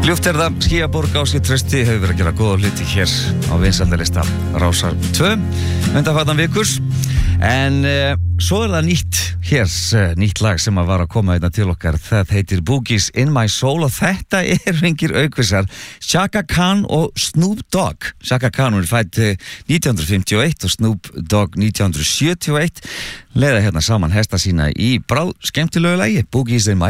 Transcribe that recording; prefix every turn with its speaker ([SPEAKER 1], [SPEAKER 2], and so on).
[SPEAKER 1] Ljúft það, Skíaborg á sér trausti hefur verið að gera góða hluti hér á vinsældarlista Rásar 2 undanfarnar vikur. En svo það nýtt hér, nýtt lag sem var að koma hérna til okkar. Það heitir Boogies In My Soul og þetta engir aukvisar, Chaka Khan og Snoop Dogg. Chaka Khan er fædd 1951 og Snoop Dogg 1971. Leiða hérna saman hesta sína í bráð skemmtilegu lagi, Boogies In My